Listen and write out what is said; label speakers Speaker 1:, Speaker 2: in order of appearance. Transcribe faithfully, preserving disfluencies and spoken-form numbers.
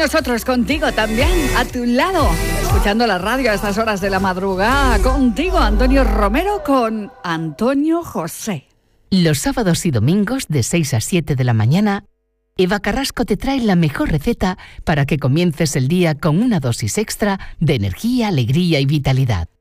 Speaker 1: nosotros contigo también, a tu lado, escuchando la radio a estas horas de la madrugada. Contigo, Antonio Romero, con Antonio José.
Speaker 2: Los sábados y domingos de seis a siete de la mañana, Eva Carrasco te trae la mejor receta para que comiences el día con una dosis extra de energía, alegría y vitalidad.